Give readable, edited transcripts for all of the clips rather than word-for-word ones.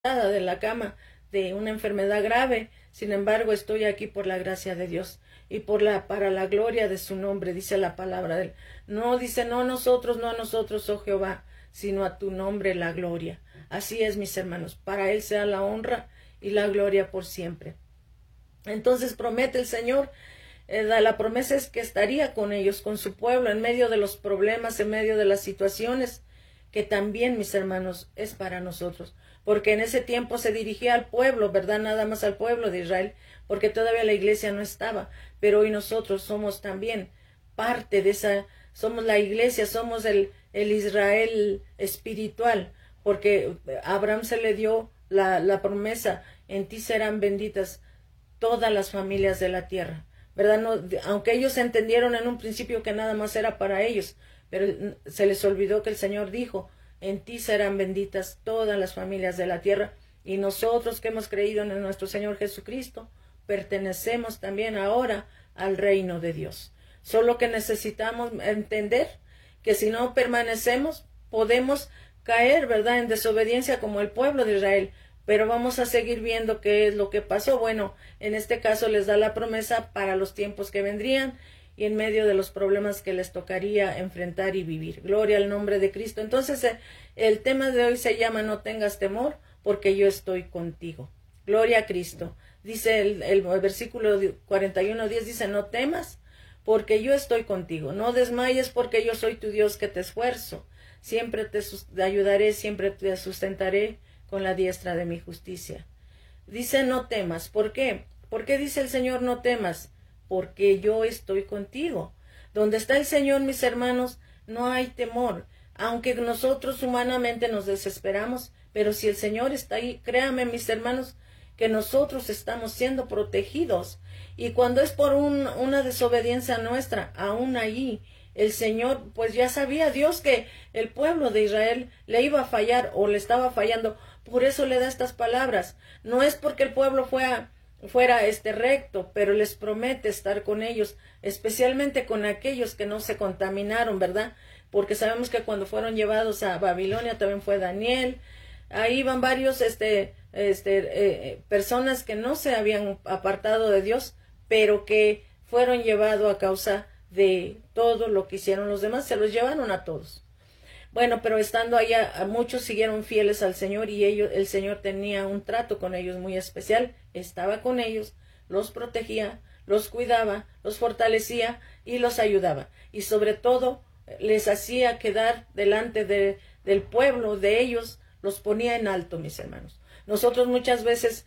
de la cama de una enfermedad grave. Sin embargo, estoy aquí por la gracia de Dios y para la gloria de su nombre, dice la palabra de él. No dice, no a nosotros, oh Jehová, sino a tu nombre la gloria. Así es, mis hermanos, para él sea la honra y la gloria por siempre. Entonces promete el Señor, la promesa es que estaría con ellos, con su pueblo, en medio de los problemas, en medio de las situaciones, que también, mis hermanos, es para nosotros. Porque en ese tiempo se dirigía al pueblo, ¿verdad? Nada más al pueblo de Israel, porque todavía la iglesia no estaba. Pero hoy nosotros somos también parte de esa, somos la iglesia, somos el Israel espiritual, porque a Abraham se le dio la promesa, en ti serán benditas todas las familias de la tierra, ¿verdad? No, aunque ellos entendieron en un principio que nada más era para ellos, pero se les olvidó que el Señor dijo, en ti serán benditas todas las familias de la tierra, y nosotros que hemos creído en nuestro Señor Jesucristo, pertenecemos también ahora al reino de Dios. Solo que necesitamos entender que si no permanecemos, podemos caer, ¿verdad?, en desobediencia como el pueblo de Israel, pero vamos a seguir viendo qué es lo que pasó. Bueno, en este caso les da la promesa para los tiempos que vendrían y en medio de los problemas que les tocaría enfrentar y vivir. Gloria al nombre de Cristo. Entonces, el tema de hoy se llama No tengas temor, porque yo estoy contigo. Gloria a Cristo. Dice el versículo 41:10, dice, no temas, porque yo estoy contigo. No desmayes, porque yo soy tu Dios que te esfuerzo. Siempre te ayudaré, siempre te sustentaré con la diestra de mi justicia. Dice no temas. ¿Por qué? ¿Por qué dice el Señor no temas? Porque yo estoy contigo. Donde está el Señor, mis hermanos, no hay temor. Aunque nosotros humanamente nos desesperamos, pero si el Señor está ahí, créanme, mis hermanos, que nosotros estamos siendo protegidos. Y cuando es por una desobediencia nuestra, aún allí, el Señor, pues ya sabía Dios que el pueblo de Israel le iba a fallar o le estaba fallando. Por eso le da estas palabras. No es porque el pueblo fuera recto, pero les promete estar con ellos, especialmente con aquellos que no se contaminaron, ¿verdad? Porque sabemos que cuando fueron llevados a Babilonia también fue Daniel. Ahí van varios personas que no se habían apartado de Dios, pero que fueron llevados a causa de todo lo que hicieron los demás. Se los llevaron a todos. Bueno, pero estando allá, muchos siguieron fieles al Señor y el Señor tenía un trato con ellos muy especial. Estaba con ellos, los protegía, los cuidaba, los fortalecía y los ayudaba. Y sobre todo, les hacía quedar delante del pueblo, de ellos, los ponía en alto, mis hermanos. Nosotros muchas veces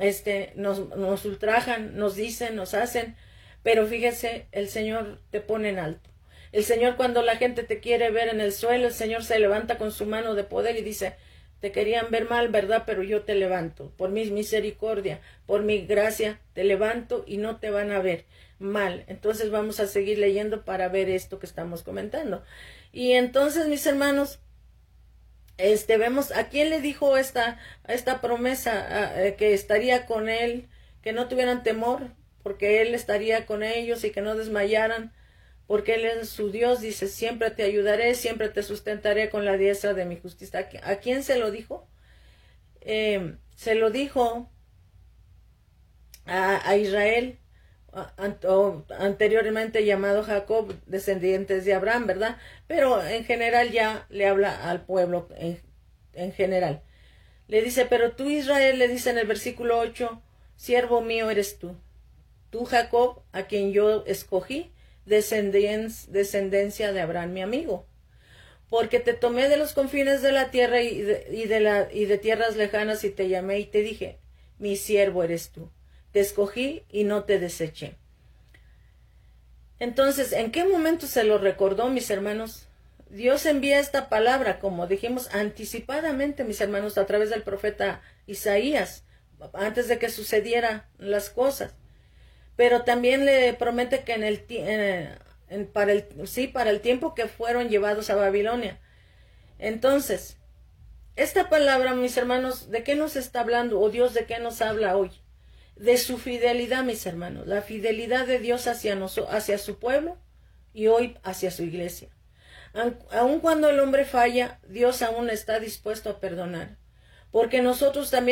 nos ultrajan, nos dicen, nos hacen, pero fíjese, el Señor te pone en alto. El Señor, cuando la gente te quiere ver en el suelo, el Señor se levanta con su mano de poder y dice, te querían ver mal, ¿verdad? Pero yo te levanto. Por mi misericordia, por mi gracia, te levanto y no te van a ver mal. Entonces vamos a seguir leyendo para ver esto que estamos comentando. Y entonces, mis hermanos, vemos a quién le dijo esta promesa, que estaría con él, que no tuvieran temor, porque él estaría con ellos y que no desmayaran. Porque Él es su Dios, dice, siempre te ayudaré, siempre te sustentaré con la diestra de mi justicia. ¿A quién se lo dijo? Se lo dijo a Israel, anteriormente llamado Jacob, descendientes de Abraham, ¿verdad? Pero en general ya le habla al pueblo en general. Le dice, pero tú Israel, le dice en el versículo 8, siervo mío eres tú. Tú Jacob, a quien yo escogí, descendencia de Abraham, mi amigo, porque te tomé de los confines de la tierra y de tierras lejanas y te llamé y te dije, mi siervo eres tú, te escogí y no te deseché. Entonces, ¿en qué momento se lo recordó, mis hermanos? Dios envía esta palabra, como dijimos, anticipadamente, mis hermanos, a través del profeta Isaías, antes de que sucedieran las cosas. Pero también le promete que para el tiempo que fueron llevados a Babilonia. Entonces, esta palabra, mis hermanos, ¿de qué nos está hablando? ¿O Dios de qué nos habla hoy? De su fidelidad, mis hermanos. La fidelidad de Dios hacia su pueblo y hoy hacia su iglesia. Aun cuando el hombre falla, Dios aún está dispuesto a perdonar. porque nosotros también